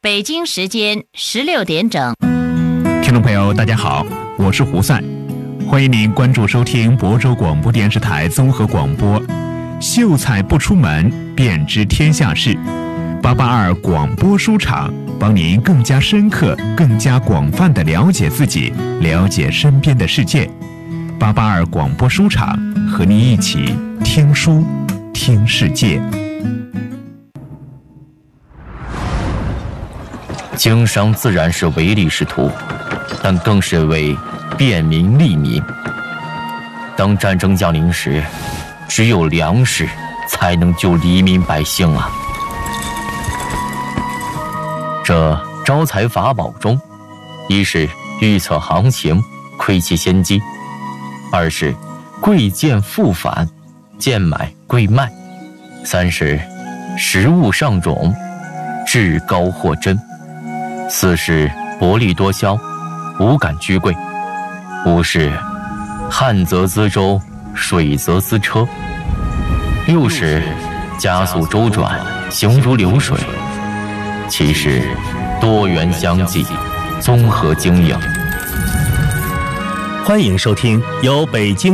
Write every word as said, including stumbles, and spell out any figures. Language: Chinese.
北京时间十六点整。 听众朋友大家好，我是胡赛，欢迎您关注收听亳州广播电视台综合广播。秀才不出门，便知天下事。八八二广播书场，帮您更加深刻、更加广泛地了解自己，了解身边的世界。八八二广播书场，和您一起听书，听世界。 经商自然是唯利是图，但更是为便民利民。当战争降临时，只有粮食才能救黎民百姓啊！这招财法宝中，一是预测行情，窥其先机；二是贵贱复返，贱买贵卖；三是食物上种，至高货真；四是薄利多销，无感居贵；五是旱则资舟，水则资车；六是加速周转，行如流水；七是多元相济，综合经营。 欢迎收听由北京